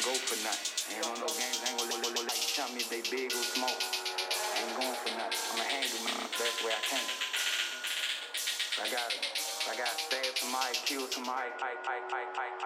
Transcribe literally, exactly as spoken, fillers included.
go for nothing. Ain't on no games, I ain't gonna look, look, look like chump me if they big or small. I ain't going for nothing. I'ma handle me the best way I can. I got I got stabbed somebody, killed somebody.